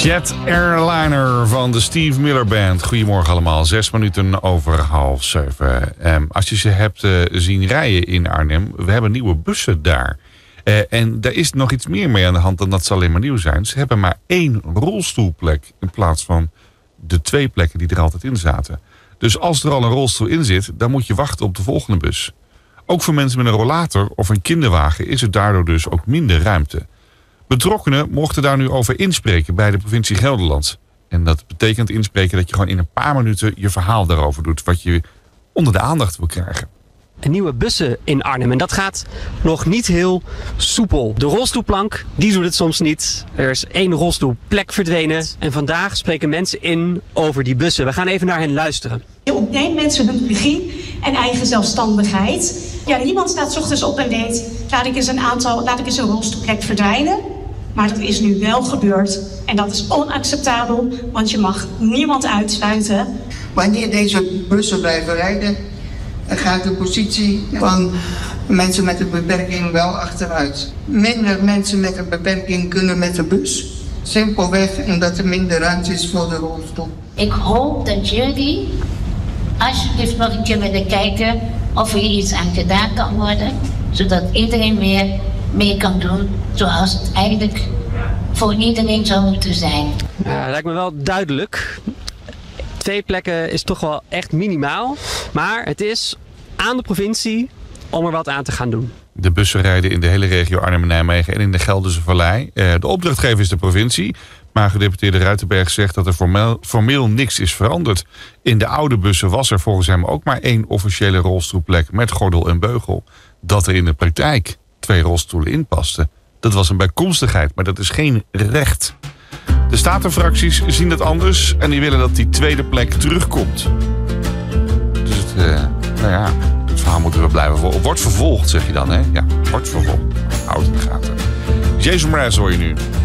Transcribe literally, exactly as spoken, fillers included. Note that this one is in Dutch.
Jet Airliner van de Steve Miller Band. Goedemorgen allemaal, zes minuten over half zeven. Um, als je ze hebt uh, zien rijden in Arnhem, we hebben nieuwe bussen daar. Uh, en daar is nog iets meer mee aan de hand dan dat ze alleen maar nieuw zijn. Ze hebben maar één rolstoelplek in plaats van de twee plekken die er altijd in zaten. Dus als er al een rolstoel in zit, dan moet je wachten op de volgende bus. Ook voor mensen met een rollator of een kinderwagen is er daardoor dus ook minder ruimte. Betrokkenen mochten daar nu over inspreken bij de provincie Gelderland. En dat betekent inspreken dat je gewoon in een paar minuten je verhaal daarover doet. Wat je onder de aandacht wil krijgen. Een nieuwe bussen in Arnhem. En dat gaat nog niet heel soepel. De rolstoelplank, die doet het soms niet. Er is één rolstoelplek verdwenen. En vandaag spreken mensen in over die bussen. We gaan even naar hen luisteren. Je ontneemt mensen hun regie en eigen zelfstandigheid. Ja, niemand staat 's ochtends op en denkt, laat ik eens een aantal, laat ik eens een rolstoelplek verdwijnen. Maar dat is nu wel gebeurd. En dat is onacceptabel, want je mag niemand uitsluiten. Wanneer deze bussen blijven rijden, gaat de positie van mensen met een beperking wel achteruit. Minder mensen met een beperking kunnen met de bus. Simpelweg omdat er minder ruimte is voor de rolstoel. Ik hoop dat jullie alsjeblieft nog een keer willen kijken of er hier iets aan gedaan kan worden. Zodat iedereen weer mee kan doen zoals het eigenlijk voor iedereen zou moeten zijn. Ja, dat lijkt me wel duidelijk. Twee plekken is toch wel echt minimaal. Maar het is aan de provincie om er wat aan te gaan doen. De bussen rijden in de hele regio Arnhem en Nijmegen en in de Gelderse Vallei. De opdrachtgever is de provincie. Maar gedeputeerde Ruitenberg zegt dat er formeel, formeel niks is veranderd. In de oude bussen was er volgens hem ook maar één officiële rolstoelplek met gordel en beugel. Dat er in de praktijk twee rolstoelen in pasten, dat was een bijkomstigheid, maar dat is geen recht. De statenfracties zien het anders en die willen dat die tweede plek terugkomt. Dus het, uh, nou ja, het verhaal moeten we blijven volgen. Wordt vervolgd, zeg je dan, hè? Ja, wordt vervolgd. Houd in de gaten. Jason Mraz hoor je nu.